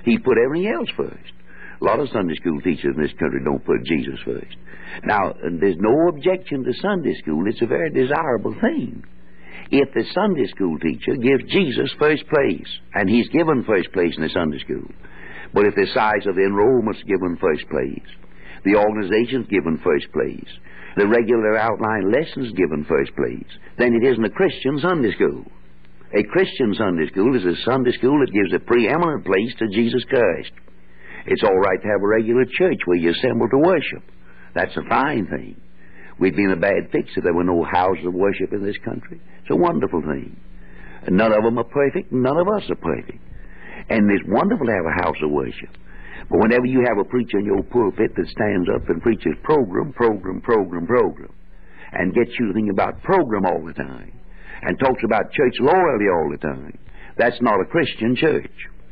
He put everything else first. A lot of Sunday school teachers in this country don't put Jesus first. Now, there's no objection to Sunday school. It's a very desirable thing. If the Sunday school teacher gives Jesus first place, and he's given first place in the Sunday school, but if the size of the enrollment's given first place, the organization's given first place, the regular outline lessons given first place, then it isn't a Christian Sunday school. A Christian Sunday school is a Sunday school that gives a preeminent place to Jesus Christ. It's all right to have a regular church where you assemble to worship. That's a fine thing. We'd be in a bad fix if there were no houses of worship in this country. It's a wonderful thing. And none of them are perfect, and none of us are perfect. And it's wonderful to have a house of worship. But whenever you have a preacher in your pulpit that stands up and preaches program, and gets you to think about program all the time, and talks about church loyalty all the time, that's not a Christian church.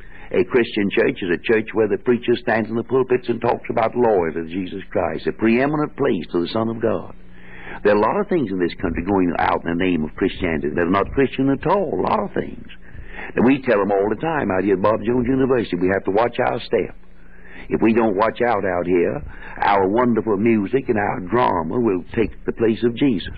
A Christian church is a church where the preacher stands in the pulpits and talks about loyalty to Jesus Christ, a preeminent place to the Son of God. There are a lot of things in this country going out in the name of Christianity that are not Christian at all, a lot of things. And we tell them all the time out here at Bob Jones University, we have to watch our step. If we don't watch out here, our wonderful music and our drama will take the place of Jesus.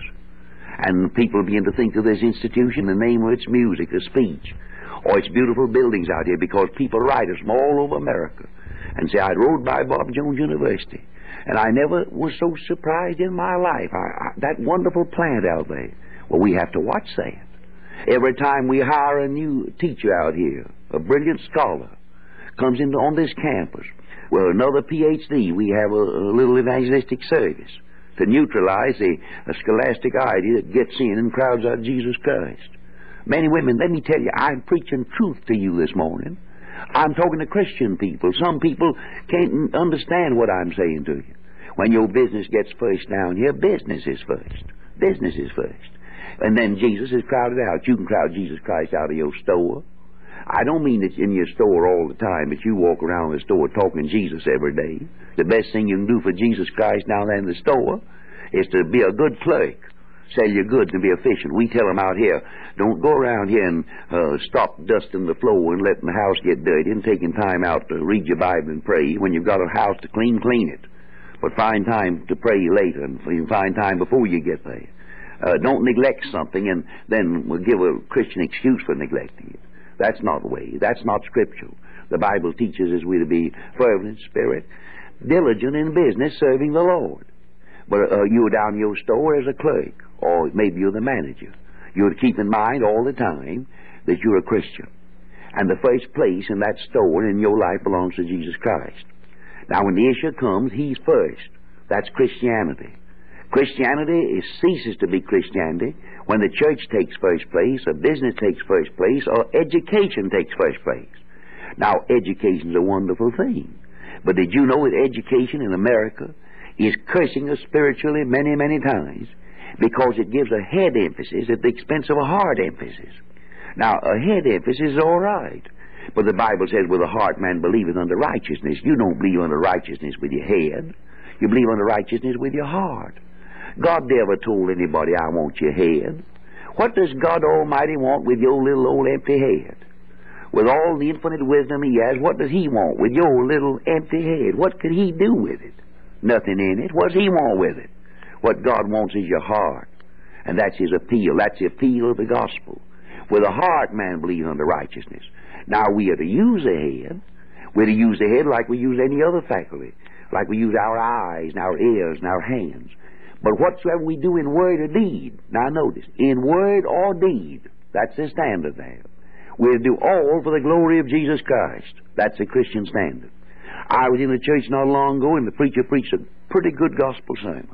And people begin to think of this institution in the name of its music, its speech, or its beautiful buildings out here, because people write us from all over America and say, I rode by Bob Jones University, and I never was so surprised in my life. That wonderful plant out there. Well, we have to watch that. Every time we hire a new teacher out here, a brilliant scholar, comes in on this campus, well, another PhD, we have a little evangelistic service to neutralize the scholastic idea that gets in and crowds out Jesus Christ. Men and women, let me tell you, I'm preaching truth to you this morning. I'm talking to Christian people. Some people can't understand what I'm saying to you. When your business gets first down here, business is first. Business is first. And then Jesus is crowded out. You can crowd Jesus Christ out of your store. I don't mean it's in your store all the time, but you walk around the store talking Jesus every day. The best thing you can do for Jesus Christ down there in the store is to be a good clerk. Sell your goods and be efficient. We tell them out here, don't go around here and stop dusting the floor and letting the house get dirty and taking time out to read your Bible and pray. When you've got a house to clean, clean it. But find time to pray later, and find time before you get there. Don't neglect something and then we'll give a Christian excuse for neglecting it. That's not the way. That's not scriptural. The Bible teaches us we to be fervent in spirit, diligent in business, serving the Lord. But you're down in your store as a clerk, or maybe you're the manager. You're to keep in mind all the time that you're a Christian. And the first place in that store in your life belongs to Jesus Christ. Now when the issue comes, He's first. That's Christianity. Christianity ceases to be Christianity when the church takes first place, or business takes first place, or education takes first place. Now, education's a wonderful thing. But did you know that education in America is cursing us spiritually many, many times because it gives a head emphasis at the expense of a heart emphasis? Now, a head emphasis is all right. But the Bible says, with the heart man believeth unto righteousness. You don't believe unto righteousness with your head. You believe unto righteousness with your heart. God never told anybody, I want your head. What does God Almighty want with your little old empty head? With all the infinite wisdom He has, what does He want with your little empty head? What could He do with it? Nothing in it. What does He want with it? What God wants is your heart. And that's His appeal. That's the appeal of the gospel. With a heart man believes unto righteousness. Now we are to use the head. We're to use the head like we use any other faculty. Like we use our eyes and our ears and our hands. But whatsoever we do in word or deed, now notice, in word or deed, that's the standard there. We're to do all for the glory of Jesus Christ. That's the Christian standard. I was in a church not long ago, and the preacher preached a pretty good gospel sermon.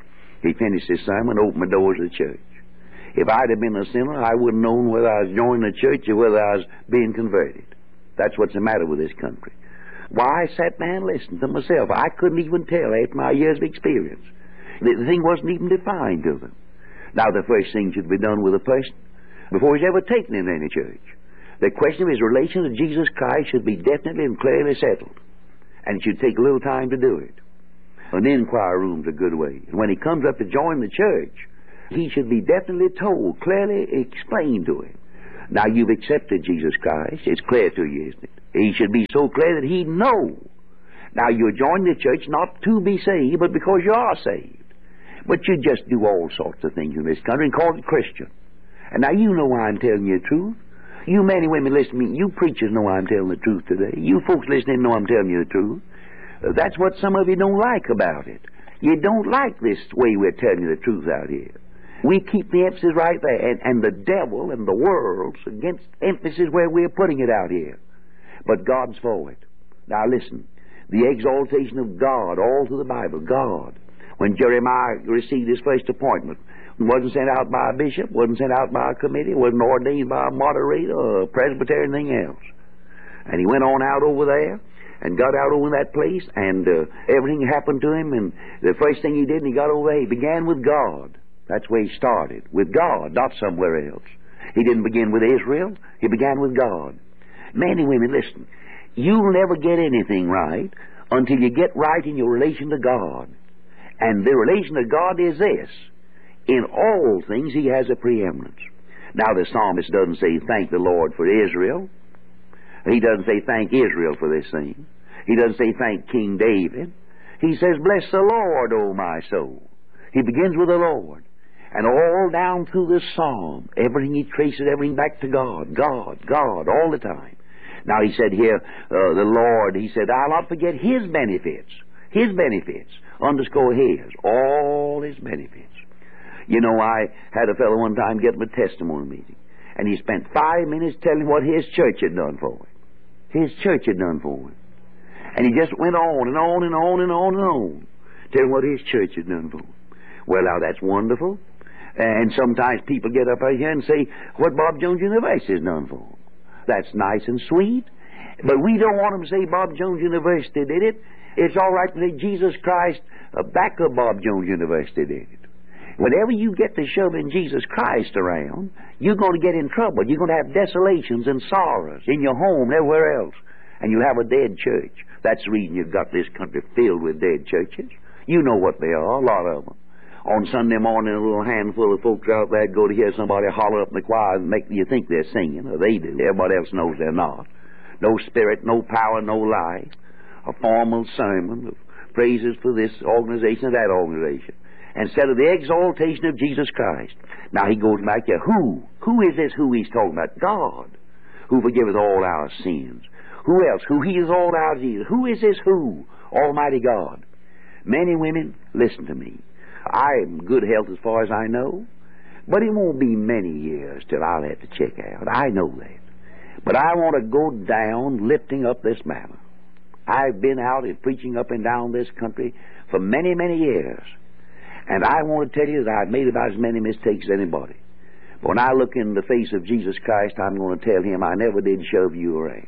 He finished his sermon and opened the doors of the church. If I'd have been a sinner, I wouldn't have known whether I was joining the church or whether I was being converted. That's what's the matter with this country. Why, I sat there and listened to myself. I couldn't even tell after my years of experience. The thing wasn't even defined to them. Now, the first thing should be done with a person before he's ever taken in any church. The question of his relation to Jesus Christ should be definitely and clearly settled. And it should take a little time to do it. An inquiry room's a good way. And when he comes up to join the church, he should be definitely told, clearly explained to him, Now you've accepted Jesus Christ. It's clear to you, isn't it? He should be so clear that he'd know. Now you're joining the church not to be saved, but because you are saved. But you just do all sorts of things in this country and call it Christian. And now you know why I'm telling you the truth. You men and women listening to me, you preachers know I'm telling the truth today. You folks listening know I'm telling you the truth. That's what some of you don't like about it. You don't like this way we're telling you the truth out here. We keep the emphasis right there, and the devil and the world's against emphasis where we're putting it out here. But God's for it. Now listen, the exaltation of God all through the Bible, God. When Jeremiah received his first appointment, wasn't sent out by a bishop, wasn't sent out by a committee, wasn't ordained by a moderator or a presbyter or anything else. And he went on out over there and got out over that place, and everything happened to him, and the first thing he did when he got over there, he began with God. That's where he started, with God, not somewhere else. He didn't begin with Israel, he began with God. Men and women, listen, you'll never get anything right until you get right in your relation to God. And the relation to God is this: in all things he has a preeminence. Now the psalmist doesn't say thank the Lord for Israel. He doesn't say thank Israel for this thing. He doesn't say thank King David. He says bless the Lord, O my soul. He begins with the Lord. And all down through this psalm, everything he traces, everything back to God, God, God, all the time. Now he said here, the Lord, he said, I'll not forget his benefits. His benefits. Underscore his. All his benefits. You know, I had a fellow one time get him a testimony meeting, and he spent 5 minutes telling what his church had done for him. His church had done for him. And he just went on and on and on and on and on, telling what his church had done for him. Well, now that's wonderful. And sometimes people get up out here and say what Bob Jones University has done for them. That's nice and sweet. But we don't want them to say Bob Jones University did it. It's all right to say Jesus Christ back of Bob Jones University did it. Whenever you get to shoving Jesus Christ around, you're going to get in trouble. You're going to have desolations and sorrows in your home and everywhere else. And you have a dead church. That's the reason you've got this country filled with dead churches. You know what they are, a lot of them. On Sunday morning, a little handful of folks out there go to hear somebody holler up in the choir and make you think they're singing, or they do. Everybody else knows they're not. No spirit, no power, no life. A formal sermon of praises for this organization or that organization, instead of the exaltation of Jesus Christ. Now he goes back to who? Who is this who he's talking about? God, who forgiveth all our sins. Who else? Who heals all our diseases. Who is this who? Almighty God. Men and women, listen to me. I'm in good health as far as I know, but it won't be many years till I'll have to check out. I know that. But I want to go down lifting up this manner. I've been out and preaching up and down this country for many, many years. And I want to tell you that I've made about as many mistakes as anybody. But when I look in the face of Jesus Christ, I'm going to tell him I never did shove you around.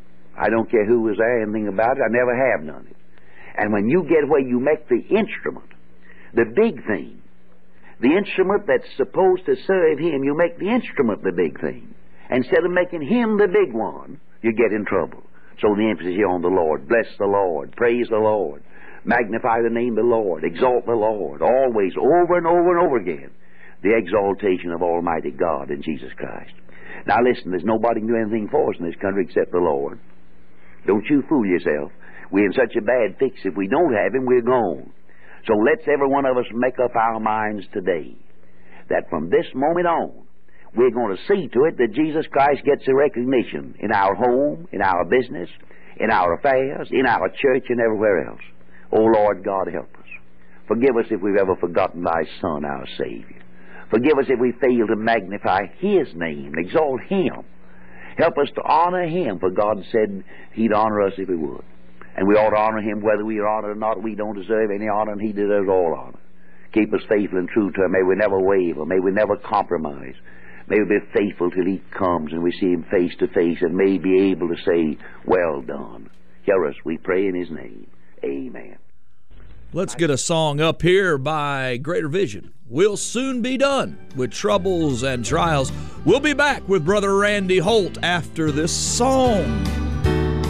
I don't care who was there, anything about it. I never have done it. And when you get where you make the instrument, the big thing, the instrument that's supposed to serve him, you make the instrument the big thing. Instead of making him the big one, you get in trouble. So the emphasis here on the Lord. Bless the Lord. Praise the Lord. Magnify the name of the Lord. Exalt the Lord. Always, over and over and over again, the exaltation of Almighty God in Jesus Christ. Now listen, there's nobody can do anything for us in this country except the Lord. Don't you fool yourself. We're in such a bad fix. If we don't have him, we're gone. So let's every one of us make up our minds today that from this moment on, we're going to see to it that Jesus Christ gets a recognition in our home, in our business, in our affairs, in our church, and everywhere else. Oh, Lord God, help us. Forgive us if we've ever forgotten thy Son, our Savior. Forgive us if we fail to magnify his name, exalt him. Help us to honor him, for God said he'd honor us if he would. And we ought to honor him whether we are honored or not. We don't deserve any honor, and he deserves all honor. Keep us faithful and true to him. May we never waver. May we never compromise. May we be faithful till he comes and we see him face to face, and may be able to say, well done. Hear us, we pray in his name. Amen. Let's get a song up here by Greater Vision. We'll soon be done with troubles and trials. We'll be back with Brother Randy Holt after this song.